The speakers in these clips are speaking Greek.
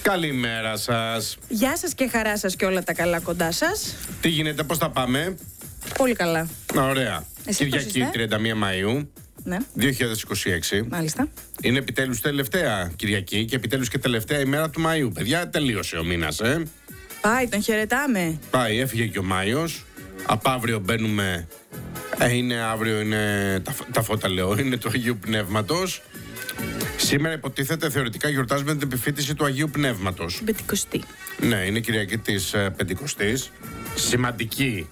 Καλημέρα σας. Γεια σας και χαρά σας και όλα τα καλά κοντά σας. Τι γίνεται, πώς θα πάμε? Πολύ καλά. Ωραία. Εσύ Κυριακή 31 Μαΐου, ναι. 2026. Μάλιστα. Είναι επιτέλους τελευταία Κυριακή και επιτέλους και τελευταία ημέρα του Μαΐου. Παιδιά, τελείωσε ο μήνας, Πάει, τον χαιρετάμε. Πάει, έφυγε και ο Μάιος. Από αύριο μπαίνουμε. Αύριο είναι τα φώτα, λέω, είναι του Αγίου Πνεύματος. Σήμερα υποτίθεται θεωρητικά γιορτάζουμε την επιφύτηση του Αγίου Πνεύματος. Πεντηκοστή. Ναι, είναι Κυριακή της Πεντηκοστής. Σημαντική,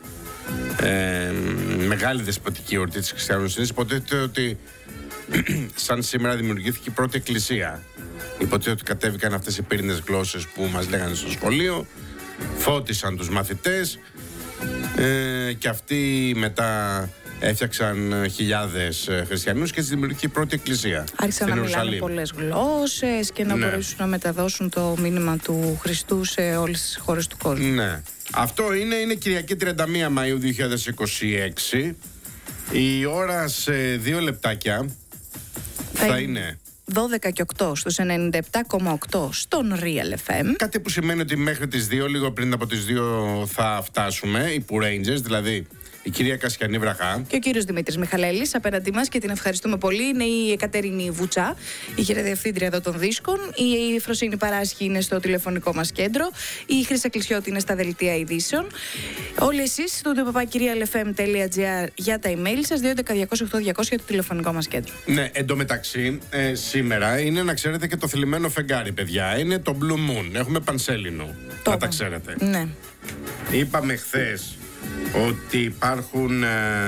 μεγάλη δεσποτική εορτή της χριστιανοσύνης. Υποτίθεται ότι σαν σήμερα δημιουργήθηκε η πρώτη εκκλησία. Υποτίθεται ότι κατέβηκαν αυτές οι πύρινες γλώσσες που μας λέγανε στο σχολείο, φώτισαν τους μαθητές και αυτοί μετά έφτιαξαν χιλιάδες χριστιανούς και έτσι δημιουργήθηκε η πρώτη εκκλησία. Άρχισαν να μιλάνε πολλές γλώσσες και να μπορέσουν να μεταδώσουν το μήνυμα του Χριστού σε όλες τις χώρες του κόσμου. Ναι. Αυτό είναι Κυριακή 31 Μαΐου 2026. Η ώρα σε 2 λεπτάκια θα είναι 12 και 8 στους 97,8 στον Real FM. Κάτι που σημαίνει ότι μέχρι τις 2, λίγο πριν από τις 2 θα φτάσουμε, οι Που Rangers, δηλαδή η κυρία Κασιανή Βραχά. Και ο κύριος Δημήτρης Μιχαλέλης απέναντί μας και την ευχαριστούμε πολύ. Είναι η Εκατερίνη Βουτσά, η χειρραδιευθύντρια εδώ των δίσκων. Η Φροσίνη Παράσχη είναι στο τηλεφωνικό μας κέντρο. Η Χρύσα Κλεισιώτη είναι στα δελτία ειδήσεων. Όλοι εσείς στο www.papakirialfm.gr για τα email σας, 211-208-200 για το τηλεφωνικό μας κέντρο. Ναι, εντωμεταξύ, σήμερα είναι, να ξέρετε, και το θλιμμένο φεγγάρι, παιδιά. Είναι το Blue Moon. Έχουμε πανσέλινο. Να τα ξέρετε. Ναι. Είπαμε χθες ότι υπάρχουν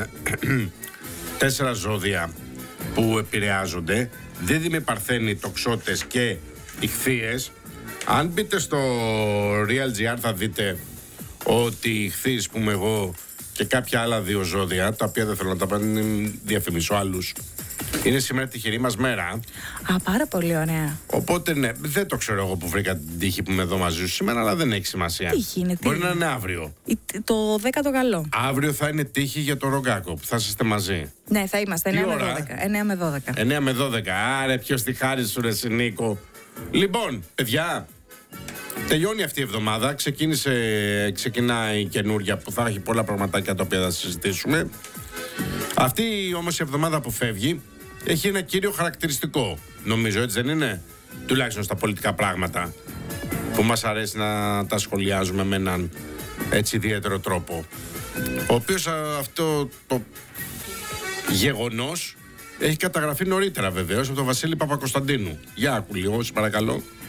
4 ζώδια που επηρεάζονται: Δίδυμοι, Παρθένοι, Τοξότες και Ιχθύες. Αν μπείτε στο Real.gr θα δείτε ότι οι Ιχθύες, πούμε εγώ, και κάποια άλλα 2 ζώδια, τα οποία δεν θέλω να τα διαφημίσω άλλους, είναι σήμερα τυχερή μας μέρα. Α, πάρα πολύ ωραία. Οπότε ναι, δεν το ξέρω εγώ που βρήκα την τύχη που είμαι εδώ μαζί σου σήμερα, αλλά δεν έχει σημασία. Τύχη είναι, Μπορεί να είναι αύριο. Το 10ο καλό. Αύριο θα είναι τύχη για το Ρογκάκο που θα είστε μαζί. Ναι, θα είμαστε 9 με 12. 9 με 12. 9 με 12. Άρε, ποιος τη χάρη σου, ρε Νίκο. Λοιπόν, παιδιά, τελειώνει αυτή η εβδομάδα. Ξεκινάει η καινούρια που θα έχει πολλά πραγματάκια τα οποία θα συζητήσουμε. Αυτή όμως η εβδομάδα που φεύγει έχει ένα κύριο χαρακτηριστικό, νομίζω, έτσι δεν είναι? Τουλάχιστον στα πολιτικά πράγματα που μας αρέσει να τα σχολιάζουμε με έναν έτσι ιδιαίτερο τρόπο, ο οποίος αυτό το γεγονός έχει καταγραφεί νωρίτερα βεβαίως από τον Βασίλη Παπακοσταντίνου. Για άκου λίγο, παρακαλώ.